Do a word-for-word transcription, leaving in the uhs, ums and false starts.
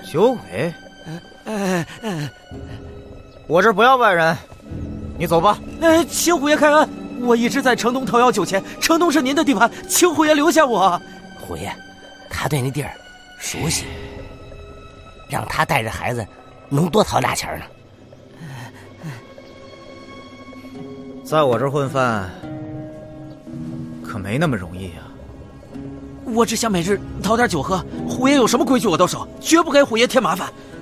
酒鬼？ 哎哎， 我这不要外人，你走吧。 哎，请虎爷开恩，我一直在城东讨要酒钱，城东是您的地盘，请虎爷留下我。 虎爷，他对那地儿熟悉，让他带着孩子，能多讨俩钱呢。 在我这混饭，可没那么容易啊。 我只想每日讨点酒喝，虎爷有什么规矩我都守，绝不给虎爷添麻烦。